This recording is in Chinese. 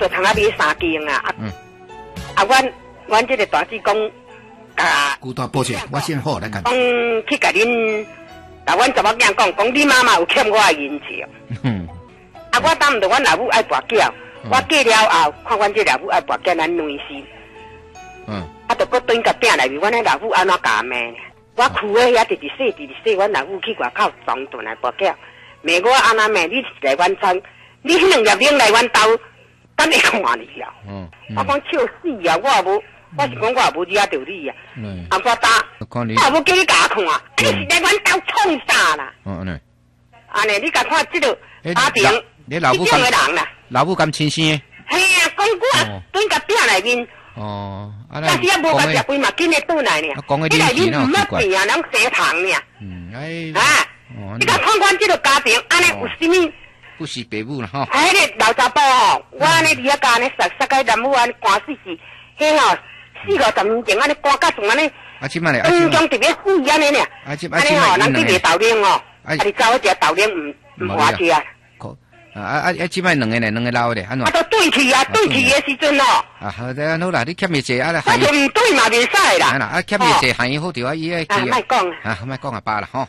就通啊买3斤啊。啊，阮这个大姊讲， 古大抱歉，我先好来讲。 去甲恁，甲阮查某囝讲你妈妈有欠我的银钱。啊，我当唔到阮老母爱跋筊，我嫁了后，看阮这老母爱跋筊，咱两死。啊，就搁蹲甲饼内面，阮迄老母安怎教骂呢？我哭的遐直直说，阮老母去外口装顿来跋筊，骂我安怎骂？你来阮村，你迄2粒奶来阮兜，等你看你啊！我讲笑死啊！我也无，我是讲我也无惹着你啊！啊，我我也无叫你甲我看，你是来阮兜创啥啦？安尼，你甲看这个家庭， 你老母这种的人啦， 老母咁亲生的。 系啊，讲我蹲甲饼内面。但是也无甲食饭嘛，紧的倒来呢。你内面唔要病啊，拢生糖呢。你甲看阮这个家庭，安尼有啥物？ 不是父母啦吼。 迄个老查甫吼，我安尼伫遐家呢，杀个男母安尼寒死，迄吼40-50年前安尼寒甲像安尼。 啊，即摆咧， 中特别死安尼呢。安尼吼，人去卖豆奶哦，啊，你走去食豆奶唔活去啊。 即摆两个老咧，安怎？ 都对去啊，对去的时阵哦。 好啦，你欠伊济啊， 我就唔对嘛，袂使啦。 欠伊济，喊伊好条啊，伊去。 莫讲莫讲啊，罢啦吼。